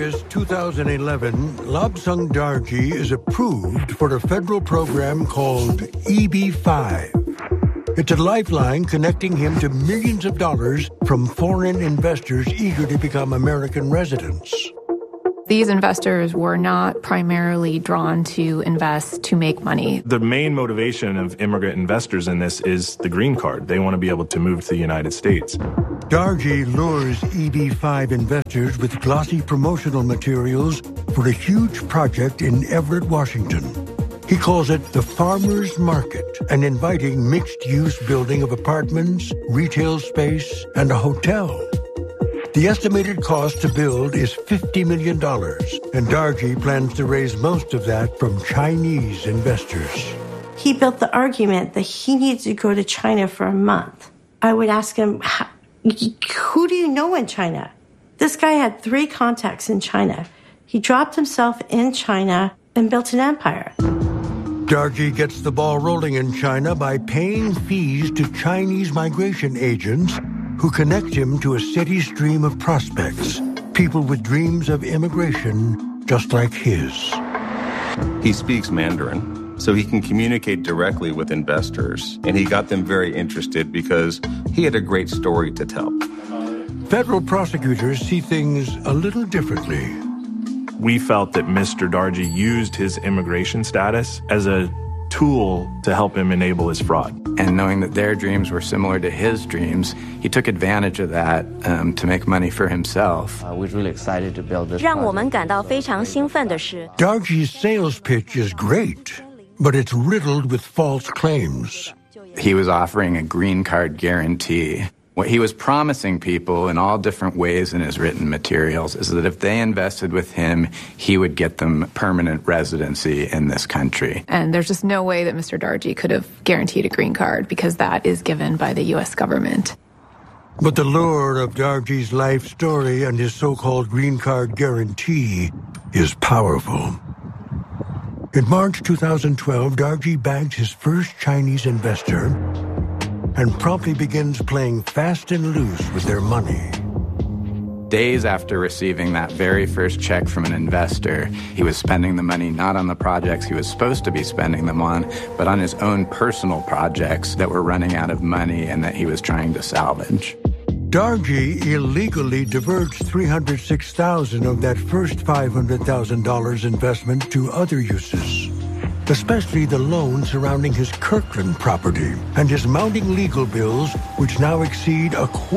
2011, Lobsang Darji is approved for a federal program called EB-5. It's a lifeline connecting him to millions of dollars from foreign investors eager to become American residents. These investors were not primarily drawn to invest to make money. The main motivation of immigrant investors in this is the green card. They want to be able to move to the United States. Darji lures EB-5 investors with glossy promotional materials for a huge project in Everett, Washington. He calls it the Farmers Market, an inviting mixed-use building of apartments, retail space, and a hotel. The estimated cost to build is $50 million, and Darji plans to raise most of that from Chinese investors. He built the argument that he needs to go to China for a month. I would ask him, who do you know in China? This guy had 3 contacts in China. He dropped himself in China and built an empire. Darji gets the ball rolling in China by paying fees to Chinese migration agents who connect him to a steady stream of prospects, people with dreams of immigration just like his. He speaks Mandarin, so he can communicate directly with investors, and he got them very interested because he had a great story to tell. Federal prosecutors see things a little differently. We felt that Mr. Darji used his immigration status as a tool to help him enable his fraud. And knowing that their dreams were similar to his dreams, he took advantage of that to make money for himself. We're really excited to build this. 让我们感到非常兴奋的是 Darji's sales pitch is great, but it's riddled with false claims. He was offering a green card guarantee. What he was promising people in all different ways in his written materials is that if they invested with him, he would get them permanent residency in this country. And there's just no way that Mr. Darji could have guaranteed a green card because that is given by the U.S. government. But the lure of Darji's life story and his so-called green card guarantee is powerful. In March 2012, Darji bagged his first Chinese investor and promptly begins playing fast and loose with their money. Days after receiving that very first check from an investor, he was spending the money not on the projects he was supposed to be spending them on, but on his own personal projects that were running out of money and that he was trying to salvage. Darji illegally diverts $306,000 of that first $500,000 investment to other uses, especially the loan surrounding his Kirkland property and his mounting legal bills, which now exceed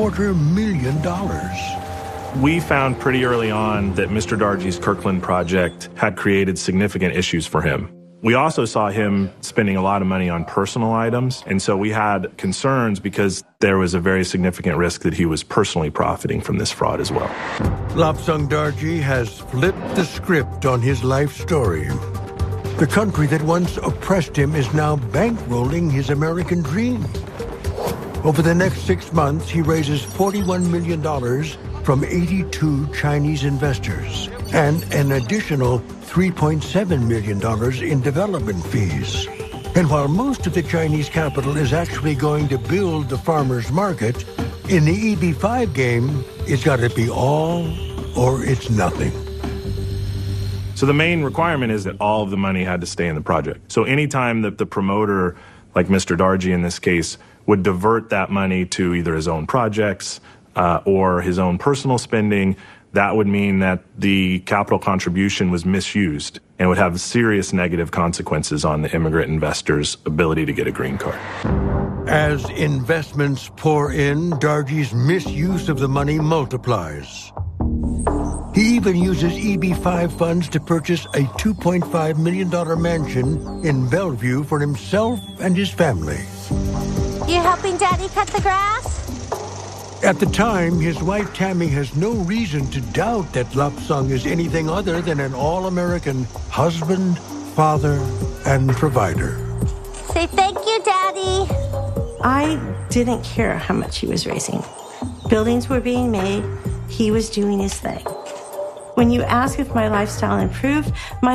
$250,000. We found pretty early on that Mr. Darji's Kirkland project had created significant issues for him. We also saw him spending a lot of money on personal items, and so we had concerns because there was a very significant risk that he was personally profiting from this fraud as well. Lobsang Darji has flipped the script on his life story. The country that once oppressed him is now bankrolling his American dream. Over the next 6 months, he raises $41 million from 82 Chinese investors and an additional $3.7 million in development fees. And while most of the Chinese capital is actually going to build the farmers market, in the EB-5 game, it's got to be all or it's nothing. So the main requirement is that all of the money had to stay in the project. So anytime that the promoter, like Mr. Darji in this case, would divert that money to either his own projects or his own personal spending, that would mean that the capital contribution was misused and would have serious negative consequences on the immigrant investors' ability to get a green card. As investments pour in, Darji's misuse of the money multiplies. He even uses EB-5 funds to purchase a $2.5 million mansion in Bellevue for himself and his family. You helping Daddy cut the grass? At the time, his wife Tammy has no reason to doubt that Lobsang is anything other than an all-American husband, father, and provider. Say thank you, Daddy. I didn't care how much he was raising. Buildings were being made. He was doing his thing. When you ask if my lifestyle improved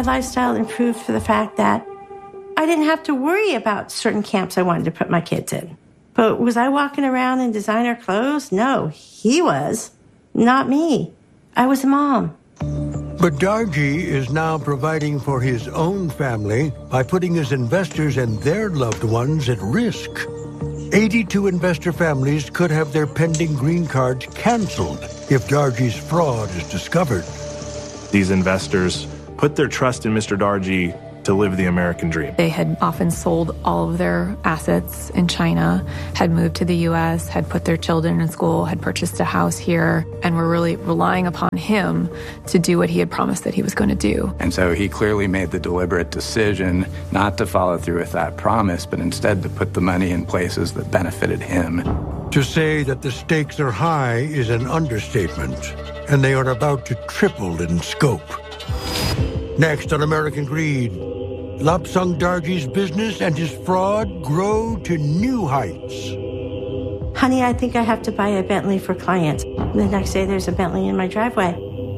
for the fact that I didn't have to worry about certain camps I wanted to put my kids in. But was I walking around in designer clothes? No, he was. Not me. I was a mom. But Darji is now providing for his own family by putting his investors and their loved ones at risk. 82 investor families could have their pending green cards canceled if Darji's fraud is discovered. These investors put their trust in Mr. Darji to live the American dream. They had often sold all of their assets in China, had moved to the U.S., had put their children in school, had purchased a house here, and were really relying upon him to do what he had promised that he was going to do. And so he clearly made the deliberate decision not to follow through with that promise, but instead to put the money in places that benefited him. To say that the stakes are high is an understatement, and they are about to triple in scope. Next on American Greed, Lobsang Darji's business and his fraud grow to new heights. Honey, I think I have to buy a Bentley for clients. The next day, there's a Bentley in my driveway.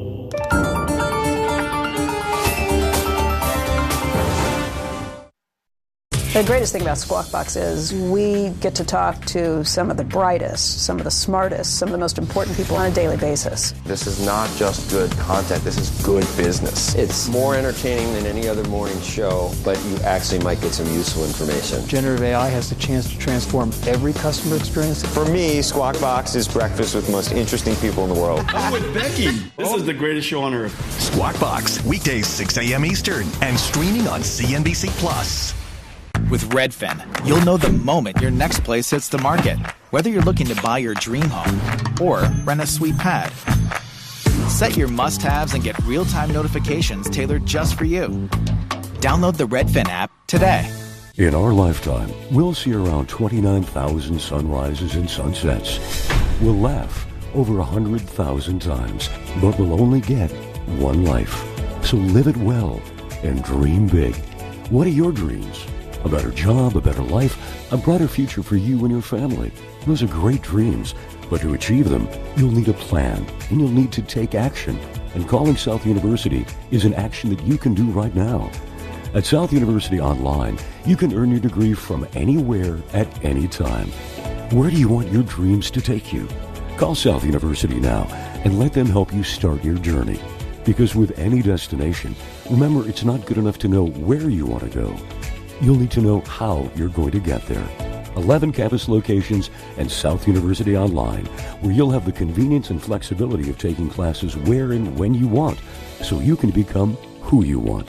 The greatest thing about Squawk Box is we get to talk to some of the brightest, some of the smartest, some of the most important people on a daily basis. This is not just good content, this is good business. It's more entertaining than any other morning show, but you actually might get some useful information. Generative AI has the chance to transform every customer experience. For me, Squawk Box is breakfast with the most interesting people in the world. I'm with Becky. This is the greatest show on earth. Squawk Box, weekdays 6 a.m. Eastern and streaming on CNBC Plus. With Redfin, you'll know the moment your next place hits the market, whether you're looking to buy your dream home or rent a sweet pad. Set your must-haves and get real-time notifications tailored just for you. Download the Redfin app today. In our lifetime, we'll see around 29,000 sunrises and sunsets. We'll laugh over 100,000 times, but we'll only get one life. So live it well and dream big. What are your dreams? A better job, a better life, a brighter future for you and your family. Those are great dreams, but to achieve them, you'll need a plan, and you'll need to take action. And calling South University is an action that you can do right now. At South University Online, you can earn your degree from anywhere at any time. Where do you want your dreams to take you? Call South University now and let them help you start your journey. Because with any destination, remember, it's not good enough to know where you want to go. You'll need to know how you're going to get there. 11 campus locations and South University Online, where you'll have the convenience and flexibility of taking classes where and when you want, so you can become who you want.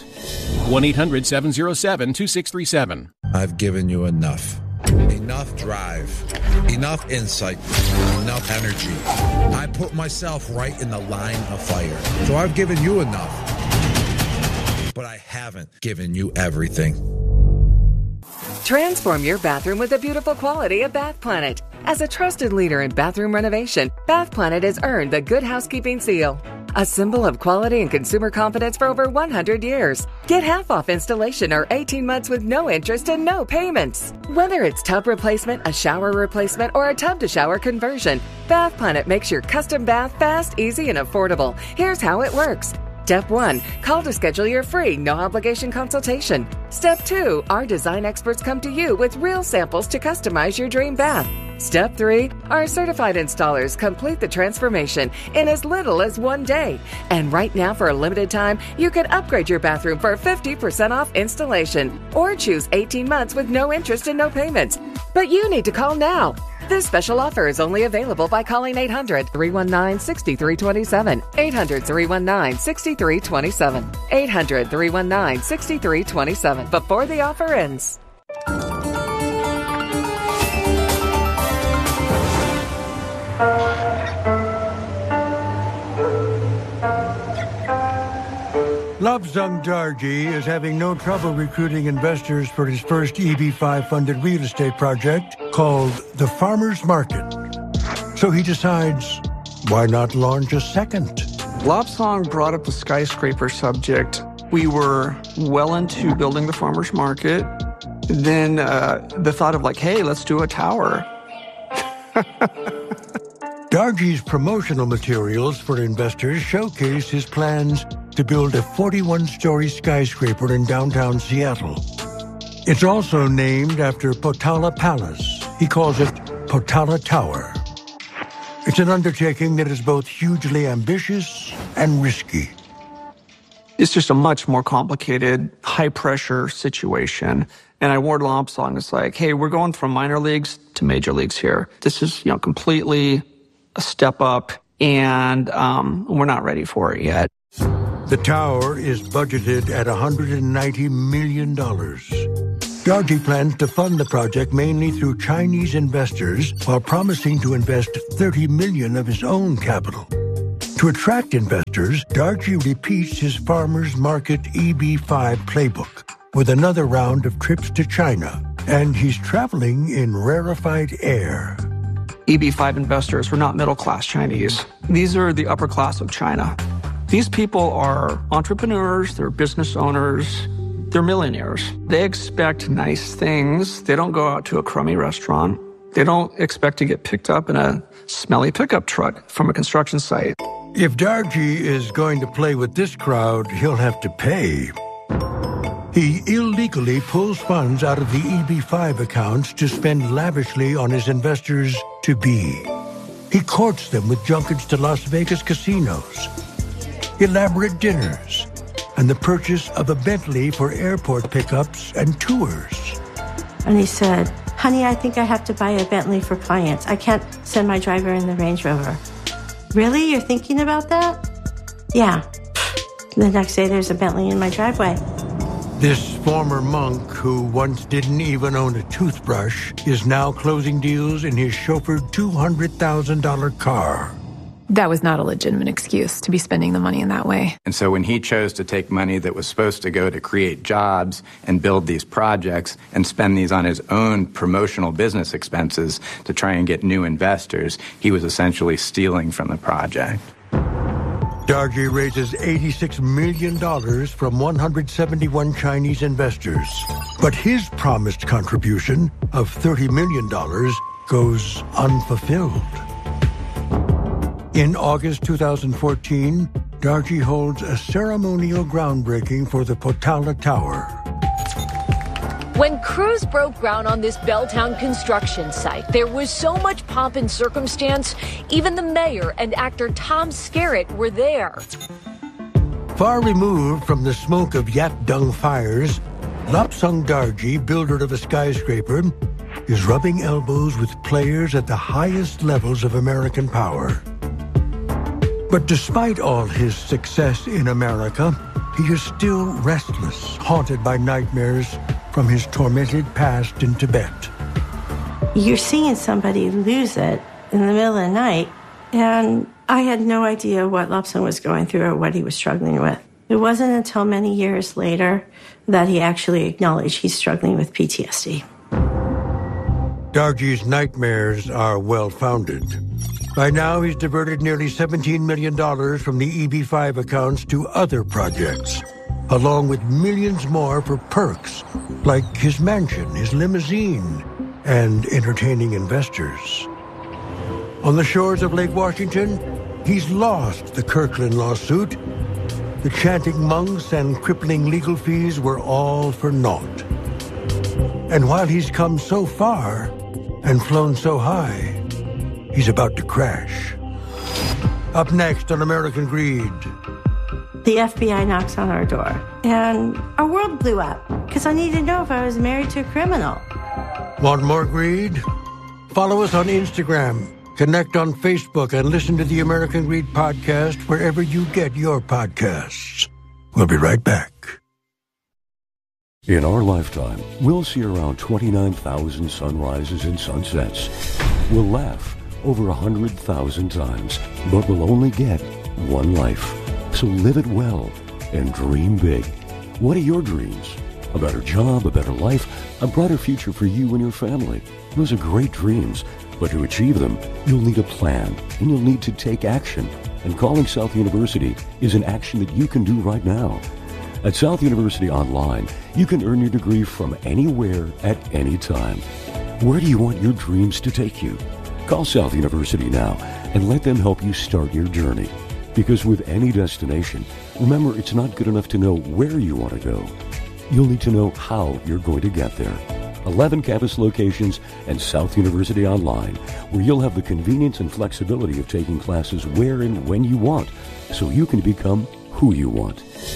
1-800-707-2637. I've given you enough. Enough drive, enough insight, enough energy. I put myself right in the line of fire. So I've given you enough. But I haven't given you everything. Transform your bathroom with the beautiful quality of Bath Planet. As a trusted leader in bathroom renovation, Bath Planet has earned the Good Housekeeping seal, a symbol of quality and consumer confidence for over 100 years. Get half off installation or 18 months with no interest and no payments. Whether it's tub replacement, a shower replacement, or a tub-to-shower conversion, Bath Planet makes your custom bath fast, easy, and affordable. Here's how it works. Step 1, call to schedule your free, no-obligation consultation. Step 2, our design experts come to you with real samples to customize your dream bath. Step 3, our certified installers complete the transformation in as little as 1 day. And right now, for a limited time, you can upgrade your bathroom for 50% off installation or choose 18 months with no interest and no payments. But you need to call now. This special offer is only available by calling 800-319-6327. 800-319-6327. 800-319-6327 before the offer ends. Lobsang Darji is having no trouble recruiting investors for his first EB5 funded real estate project called the Farmers Market. So he decides, why not launch a second? Lobsang brought up the skyscraper subject. We were well into building the Farmers Market. Then the thought of like, hey, let's do a tower. Darji's promotional materials for investors showcase his plans to build a 41-story skyscraper in downtown Seattle. It's also named after Potala Palace. He calls it Potala Tower. It's an undertaking that is both hugely ambitious and risky. It's just a much more complicated, high-pressure situation. And I warned Lobsang, it's like, hey, we're going from minor leagues to major leagues here. This is, completely a step up, and we're not ready for it yet. The tower is budgeted at $190 million. Darji plans to fund the project mainly through Chinese investors while promising to invest $30 million of his own capital. To attract investors, Darji repeats his farmers market EB5 playbook with another round of trips to China, and he's traveling in rarefied air. EB5 investors were not middle-class Chinese. These are the upper class of China. These people are entrepreneurs, they're business owners, they're millionaires. They expect nice things. They don't go out to a crummy restaurant. They don't expect to get picked up in a smelly pickup truck from a construction site. If Darji is going to play with this crowd, he'll have to pay. He illegally pulls funds out of the EB5 accounts to spend lavishly on his investors to be. He courts them with junkets to Las Vegas casinos, elaborate dinners, and the purchase of a Bentley for airport pickups and tours. And he said, honey, I think I have to buy a Bentley for clients. I can't send my driver in the Range Rover. Really? You're thinking about that? Yeah. The next day, there's a Bentley in my driveway. This former monk, who once didn't even own a toothbrush, is now closing deals in his chauffeured $200,000 car. That was not a legitimate excuse to be spending the money in that way. And so when he chose to take money that was supposed to go to create jobs and build these projects and spend these on his own promotional business expenses to try and get new investors, he was essentially stealing from the project. Darji raises $86 million from 171 Chinese investors. But his promised contribution of $30 million goes unfulfilled. In August 2014, Darji holds a ceremonial groundbreaking for the Potala Tower. When crews broke ground on this Belltown construction site, there was so much pomp and circumstance, even the mayor and actor Tom Skerritt were there. Far removed from the smoke of yak dung fires, Lobsang Darji, builder of a skyscraper, is rubbing elbows with players at the highest levels of American power. But despite all his success in America, he is still restless, haunted by nightmares from his tormented past in Tibet. You're seeing somebody lose it in the middle of the night, and I had no idea what Lobsang was going through or what he was struggling with. It wasn't until many years later that he actually acknowledged he's struggling with PTSD. Darji's nightmares are well-founded. By now, he's diverted nearly $17 million from the EB5 accounts to other projects, along with millions more for perks, like his mansion, his limousine, and entertaining investors. On the shores of Lake Washington, he's lost the Kirkland lawsuit. The chanting monks and crippling legal fees were all for naught. And while he's come so far and flown so high, he's about to crash. Up next on American Greed. The FBI knocks on our door, and our world blew up because I needed to know if I was married to a criminal. Want more greed? Follow us on Instagram, connect on Facebook, and listen to the American Greed podcast wherever you get your podcasts. We'll be right back. In our lifetime, we'll see around 29,000 sunrises and sunsets. We'll laugh over 100,000 times, but we'll only get one life. So live it well and dream big. What are your dreams? A better job, a better life, a brighter future for you and your family. Those are great dreams, but to achieve them, you'll need a plan, and you'll need to take action. And calling South University is an action that you can do right now. At South University Online, you can earn your degree from anywhere at any time. Where do you want your dreams to take you? Call South University now and let them help you start your journey. Because with any destination, remember, it's not good enough to know where you want to go. You'll need to know how you're going to get there. 11 campus locations and South University Online, where you'll have the convenience and flexibility of taking classes where and when you want, so you can become who you want.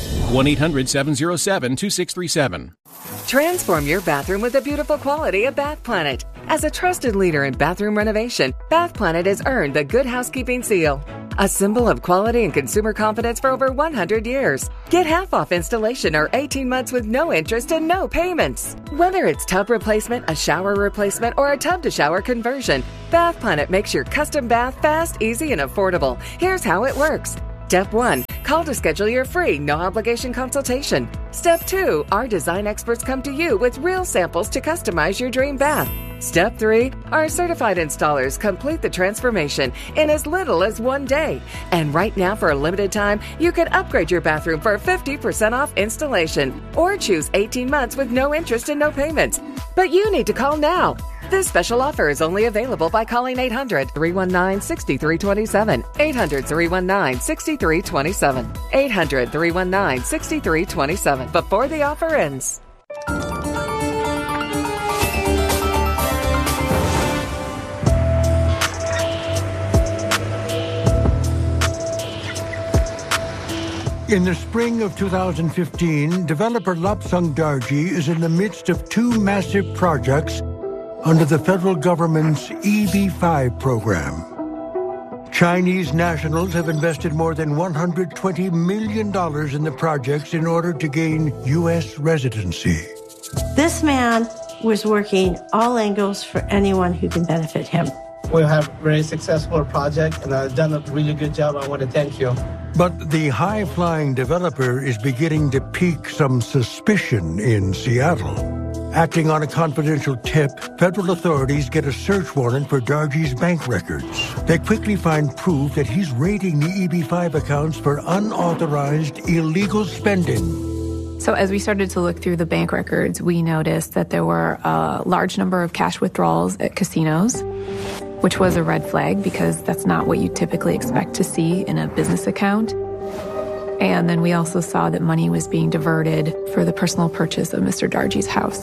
1-800-707-2637. Transform your bathroom with the beautiful quality of Bath Planet. As a trusted leader in bathroom renovation, Bath Planet has earned the Good Housekeeping Seal, a symbol of quality and consumer confidence for over 100 years. Get half off installation or 18 months with no interest and no payments. Whether it's tub replacement, a shower replacement, or a tub-to-shower conversion, Bath Planet makes your custom bath fast, easy, and affordable. Here's how it works. Step 1, call to schedule your free, no-obligation consultation. Step 2, our design experts come to you with real samples to customize your dream bath. Step 3, our certified installers complete the transformation in as little as 1 day. And right now, for a limited time, you can upgrade your bathroom for 50% off installation or choose 18 months with no interest and no payments. But you need to call now. This special offer is only available by calling 800-319-6327. 800-319-6327. 800-319-6327. Before the offer ends. In the spring of 2015, developer Lobsang Darji is in the midst of 2 massive projects under the federal government's EB-5 program. Chinese nationals have invested more than $120 million in the projects in order to gain U.S. residency. This man was working all angles for anyone who can benefit him. We have a very successful project, and I've done a really good job. I want to thank you. But the high-flying developer is beginning to pique some suspicion in Seattle. Acting on a confidential tip, federal authorities get a search warrant for Darji's bank records. They quickly find proof that he's raiding the EB-5 accounts for unauthorized illegal spending. So as we started to look through the bank records, we noticed that there were a large number of cash withdrawals at casinos, which was a red flag because that's not what you typically expect to see in a business account. And then we also saw that money was being diverted for the personal purchase of Mr. Darji's house.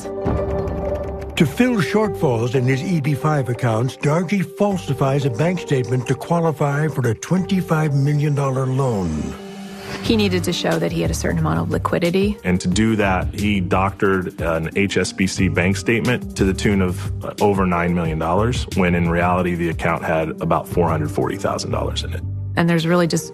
To fill shortfalls in his EB-5 accounts, Darji falsifies a bank statement to qualify for a $25 million loan. He needed to show that he had a certain amount of liquidity. And to do that, he doctored an HSBC bank statement to the tune of over $9 million, when in reality the account had about $440,000 in it. And there's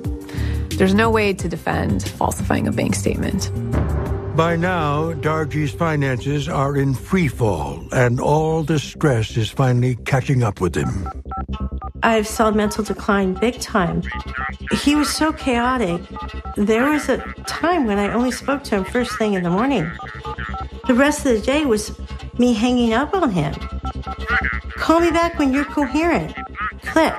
no way to defend falsifying a bank statement. By now, Darji's finances are in free fall, and all the stress is finally catching up with him. I saw mental decline big time. He was so chaotic. There was a time when I only spoke to him first thing in the morning. The rest of the day was me hanging up on him. Call me back when you're coherent. Click.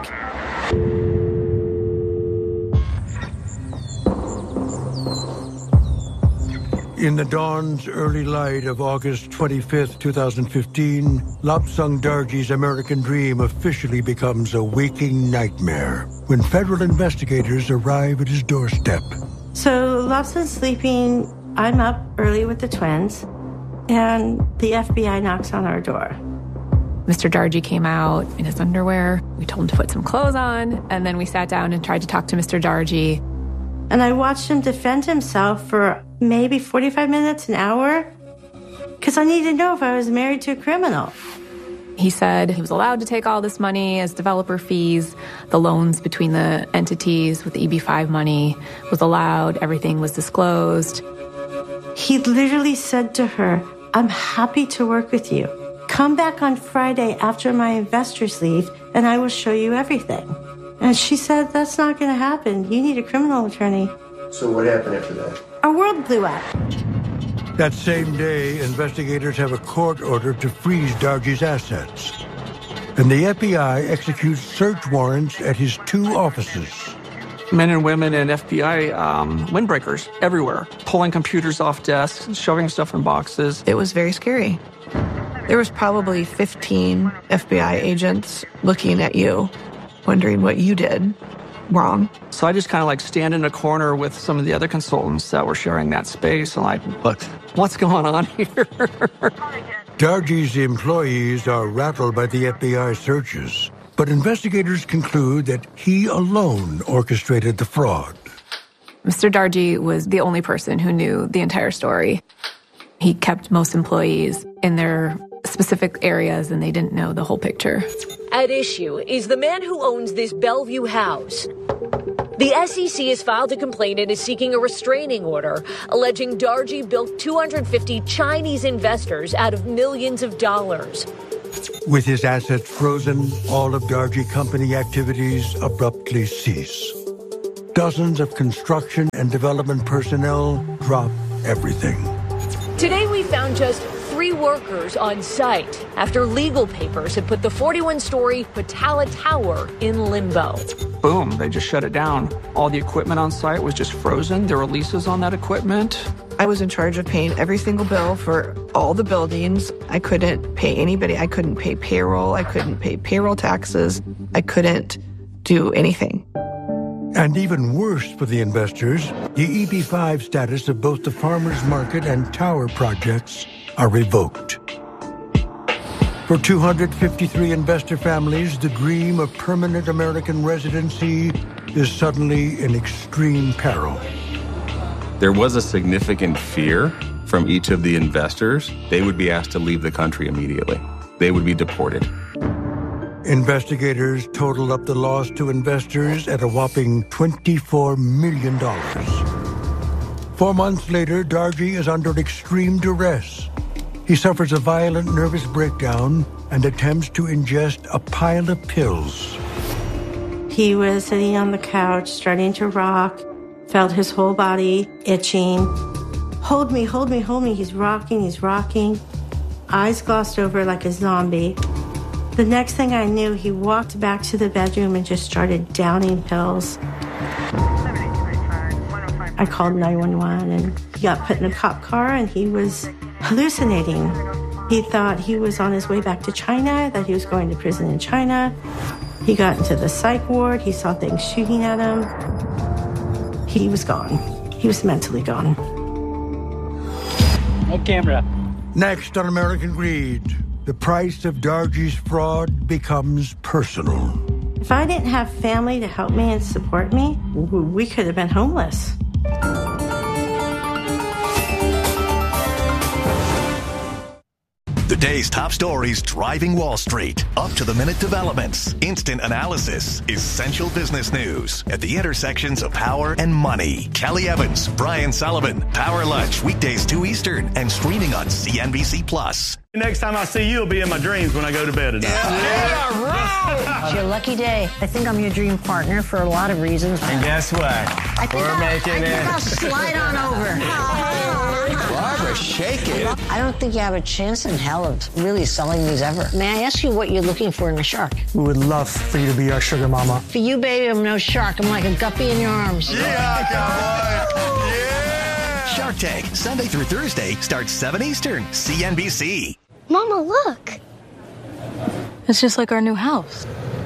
In the dawn's early light of August 25th, 2015, Lobsang Darji's American dream officially becomes a waking nightmare when federal investigators arrive at his doorstep. So Lobsang's sleeping. I'm up early with the twins, and the FBI knocks on our door. Mr. Darji came out in his underwear. We told him to put some clothes on, and then we sat down and tried to talk to Mr. Darji. And I watched him defend himself for maybe 45 minutes, an hour, because I needed to know if I was married to a criminal. He said he was allowed to take all this money as developer fees. The loans between the entities with the EB-5 money was allowed. Everything was disclosed. He literally said to her, I'm happy to work with you. Come back on Friday after my investors leave, and I will show you everything. And she said, that's not going to happen. You need a criminal attorney. So what happened after that? Our world blew up. That same day, investigators have a court order to freeze Darji's assets. And the FBI executes search warrants at his 2 offices. Men and women and FBI windbreakers everywhere, pulling computers off desks, shoving stuff in boxes. It was very scary. There was probably 15 FBI agents looking at you, wondering what you did wrong. So I just kind of stand in a corner with some of the other consultants that were sharing that space and look, what's going on here? Darji's employees are rattled by the FBI searches, but investigators conclude that he alone orchestrated the fraud. Mr. Darji was the only person who knew the entire story. He kept most employees in their specific areas, and they didn't know the whole picture. At issue is the man who owns this Bellevue house. The SEC has filed a complaint and is seeking a restraining order, alleging Darji bilked 250 Chinese investors out of millions of dollars. With his assets frozen, all of Darji Company activities abruptly cease. Dozens of construction and development personnel drop everything. Today we found just 3 workers on site after legal papers had put the 41-story Patala Tower in limbo. Boom, they just shut it down. All the equipment on site was just frozen. There were leases on that equipment. I was in charge of paying every single bill for all the buildings. I couldn't pay anybody. I couldn't pay payroll. I couldn't pay payroll taxes. I couldn't do anything. And even worse for the investors, the EB-5 status of both the Farmers Market and Tower projects are revoked. For 253 investor families, the dream of permanent American residency is suddenly in extreme peril. There was a significant fear from each of the investors. They would be asked to leave the country immediately. They would be deported. Investigators totaled up the loss to investors at a whopping $24 million. 4 months later, Darji is under extreme duress. He suffers a violent nervous breakdown and attempts to ingest a pile of pills. He was sitting on the couch, starting to rock, felt his whole body itching. Hold me, hold me, hold me. He's rocking. Eyes glossed over like a zombie. The next thing I knew, he walked back to the bedroom and just started downing pills. I called 911 and he got put in a cop car and he was hallucinating. He thought he was on his way back to China, that he was going to prison in China. He got into the psych ward. He saw things shooting at him. He was gone. He was mentally gone. No camera. Next on American Greed, the price of Darji's fraud becomes personal. If I didn't have family to help me and support me, we could have been homeless. The day's top stories driving Wall Street. Up-to-the-minute developments. Instant analysis. Essential business news. At the intersections of power and money. Kelly Evans, Brian Sullivan. Power Lunch. Weekdays 2 Eastern. And streaming on CNBC+. Next time I see you, it'll be in my dreams when I go to bed at night. Yeah, right. It's your lucky day. I think I'm your dream partner for a lot of reasons. And guess what? I think I'll slide on over. Barbara, shake it. I don't think you have a chance in hell of really selling these ever. May I ask you what you're looking for in a shark? We would love for you to be our sugar mama. For you, baby, I'm no shark. I'm like a guppy in your arms. Yeah, cowboy. Yeah. Shark Tank, Sunday through Thursday, starts 7 Eastern, CNBC. Mama, look. It's just like our new house.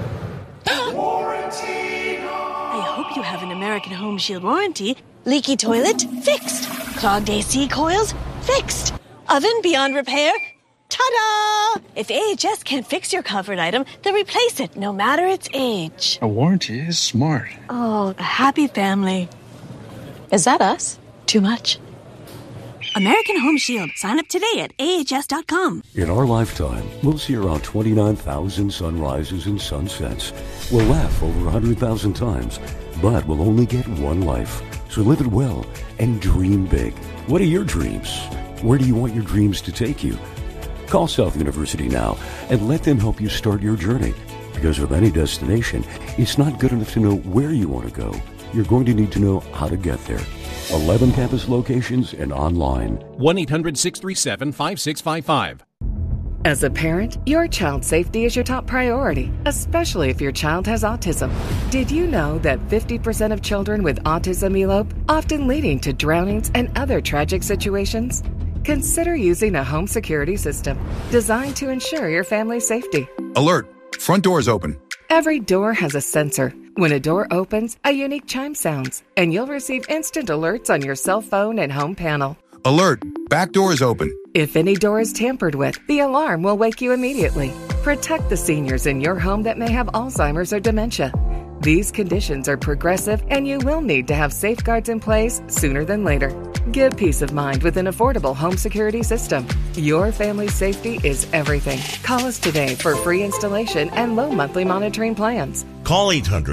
I hope you have an American Home Shield warranty. Leaky toilet? Fixed. Clogged AC coils? Fixed. Oven beyond repair? Ta-da! If AHS can't fix your covered item, then replace it, no matter its age. A warranty is smart. Oh, a happy family. Is that us? Too much. American Home Shield. Sign up today at AHS.com. In our lifetime, we'll see around 29,000 sunrises and sunsets. We'll laugh over 100,000 times, but we'll only get one life. So live it well and dream big. What are your dreams? Where do you want your dreams to take you? Call South University now and let them help you start your journey. Because with any destination, it's not good enough to know where you want to go. You're going to need to know how to get there. 11 campus locations and online. 1-800-637-5655. As a parent, your child's safety is your top priority, especially if your child has autism. Did you know that 50% of children with autism elope, often leading to drownings and other tragic situations? Consider using a home security system designed to ensure your family's safety. Alert! Front door's open. Every door has a sensor. When a door opens, a unique chime sounds, and you'll receive instant alerts on your cell phone and home panel. Alert! Back door is open. If any door is tampered with, the alarm will wake you immediately. Protect the seniors in your home that may have Alzheimer's or dementia. These conditions are progressive, and you will need to have safeguards in place sooner than later. Give peace of mind with an affordable home security system. Your family's safety is everything. Call us today for free installation and low monthly monitoring plans. Call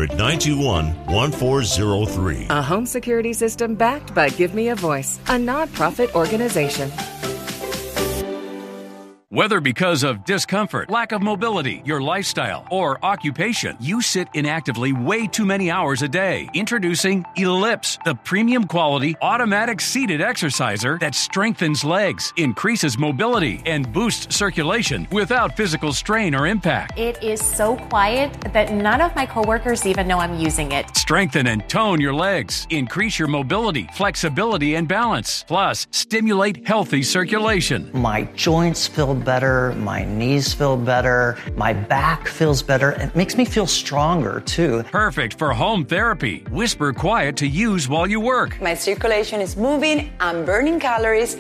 800-921-1403. A home security system backed by Give Me a Voice, a nonprofit organization. Whether because of discomfort, lack of mobility, your lifestyle, or occupation, you sit inactively way too many hours a day. Introducing Ellipse, the premium quality automatic seated exerciser that strengthens legs, increases mobility, and boosts circulation without physical strain or impact. It is so quiet that none of my coworkers even know I'm using it. Strengthen and tone your legs, increase your mobility, flexibility, and balance. Plus, stimulate healthy circulation. My joints feel better, my knees feel better, my back feels better. It makes me feel stronger too. Perfect for home therapy. Whisper quiet to use while you work. My circulation is moving, I'm burning calories,